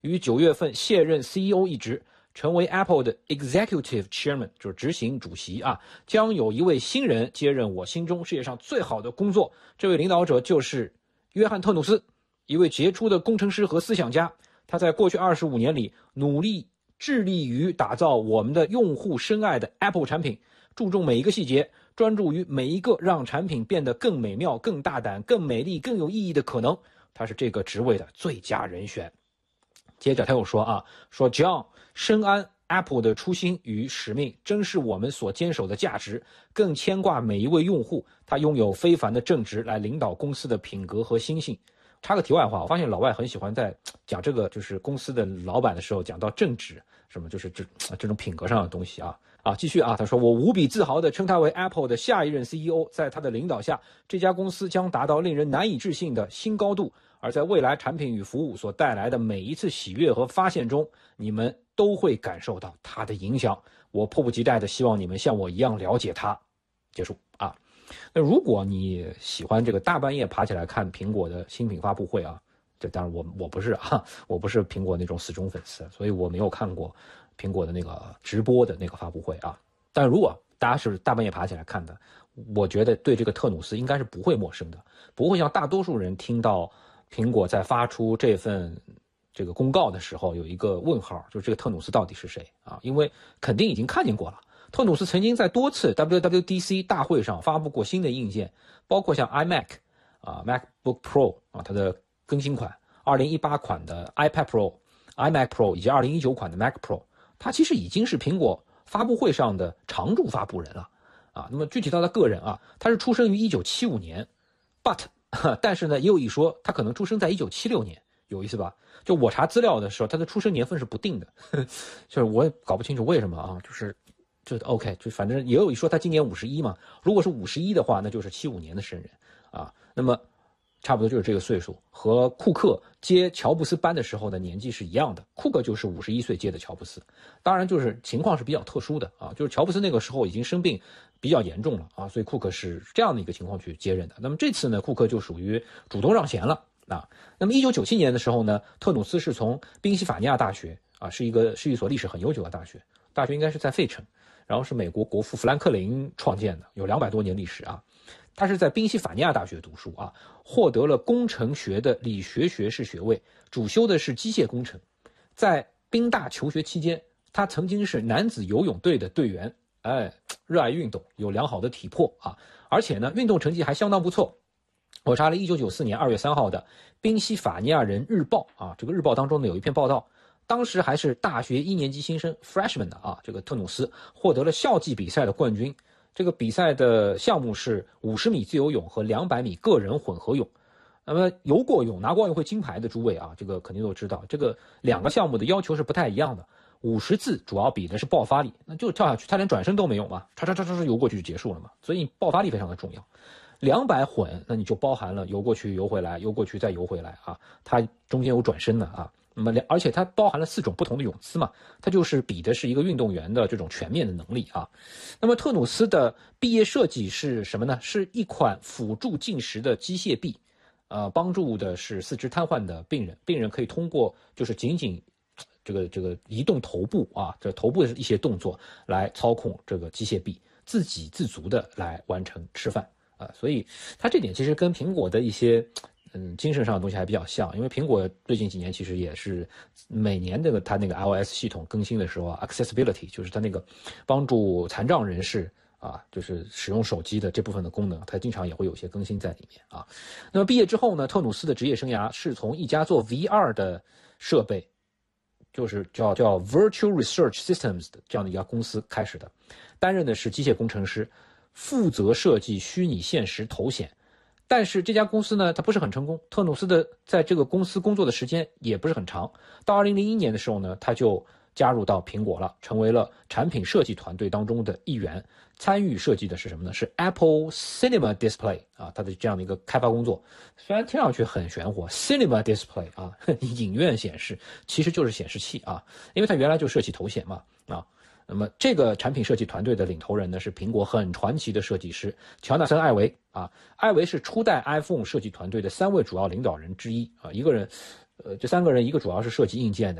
于9月份卸任 CEO 一职，成为 Apple 的 Executive Chairman， 就是执行主席啊。将有一位新人接任我心中世界上最好的工作，这位领导者就是约翰特努斯，一位杰出的工程师和思想家。他在过去25年里致力于打造我们的用户深爱的 Apple 产品，注重每一个细节，专注于每一个让产品变得更美妙、更大胆、更美丽、更有意义的可能。他是这个职位的最佳人选。接着他又说说 John 深谙 Apple 的初心与使命，正是我们所坚守的价值，更牵挂每一位用户。他拥有非凡的正直来领导公司的品格和心性。插个题外话，我发现老外很喜欢在讲这个就是公司的老板的时候讲到正直，什么就是这种品格上的东西啊。继续他说我无比自豪地称他为 Apple 的下一任 CEO， 在他的领导下，这家公司将达到令人难以置信的新高度，而在未来产品与服务所带来的每一次喜悦和发现中，你们都会感受到它的影响。我迫不及待地希望你们像我一样了解它。结束那如果你喜欢这个大半夜爬起来看苹果的新品发布会这当然我不是我不是苹果那种死忠粉丝，所以我没有看过苹果的那个直播的那个发布会但如果大家是大半夜爬起来看的，我觉得对这个特努斯应该是不会陌生的，不会像大多数人听到苹果在发出这份这个公告的时候有一个问号，就是这个特努斯到底是谁因为肯定已经看见过了。特努斯曾经在多次 WWDC 大会上发布过新的硬件，包括像 iMac MacBook Pro 它的更新款，2018款的 iPad Pro、iMac Pro 以及2019款的 Mac Pro， 它其实已经是苹果发布会上的常驻发布人了那么具体到他个人他是出生于1975年 但是呢也有一说他可能出生在1976年，有意思吧？就我查资料的时候他的出生年份是不定的就是我也搞不清楚为什么就 OK， 就反正也有一说他今年51嘛，如果是51的话那就是75年的生人那么差不多就是这个岁数，和库克接乔布斯班的时候的年纪是一样的。库克就是51岁接的乔布斯，当然就是情况是比较特殊的就是乔布斯那个时候已经生病比较严重了所以库克是这样的一个情况去接任的。那么这次呢，库克就属于主动让贤了那么1997年的时候呢，特努斯是从宾夕法尼亚大学是一所历史很悠久的大学应该是在费城，然后是美国国父富兰克林创建的，有200多年历史他是在宾夕法尼亚大学读书获得了工程学的理学学士学位，主修的是机械工程。在宾大求学期间，他曾经是男子游泳队的队员，热爱运动，有良好的体魄而且呢运动成绩还相当不错。我查了1994年2月3号的宾夕法尼亚人日报这个日报当中呢有一篇报道，当时还是大学1年级新生 freshman 的这个特努斯获得了校际比赛的冠军。这个比赛的项目是50米自由泳和200米个人混合泳。那么游过泳拿过奥运会金牌的诸位这个肯定都知道，这个两个项目的要求是不太一样的。50字主要比的是爆发力，那就跳下去，他连转身都没有嘛，嚓游过去就结束了嘛，所以爆发力非常的重要。200混，那你就包含了游过去游回来，游过去再游回来它中间有转身的那么而且它包含了4种不同的泳姿嘛，它就是比的是一个运动员的这种全面的能力那么特努斯的毕业设计是什么呢？是一款辅助进食的机械臂，帮助的是四肢瘫痪的病人可以通过就是仅这个移动头部这头部的一些动作来操控这个机械臂，自给自足的来完成吃饭所以它这点其实跟苹果的一些精神上的东西还比较像，因为苹果最近几年其实也是每年它那个 iOS 系统更新的时候accessibility 就是它那个帮助残障人士就是使用手机的这部分的功能，它经常也会有些更新在里面那么毕业之后呢，特努斯的职业生涯是从一家做 VR 的设备，就是叫 Virtual Research Systems 的这样的一家公司开始的，担任的是机械工程师，负责设计虚拟现实头显。但是这家公司呢，它不是很成功。特努斯的在这个公司工作的时间也不是很长。到2001年的时候呢，他就加入到苹果了，成为了产品设计团队当中的一员。参与设计的是什么呢？是 Apple Cinema Display 它的这样的一个开发工作。虽然听上去很玄乎 ，Cinema Display 影院显示，其实就是显示器因为它原来就设计头显嘛那么这个产品设计团队的领头人呢，是苹果很传奇的设计师乔纳森·艾维艾维是初代 iPhone 设计团队的3位主要领导人之一一个人这3个人一个主要是设计硬件的。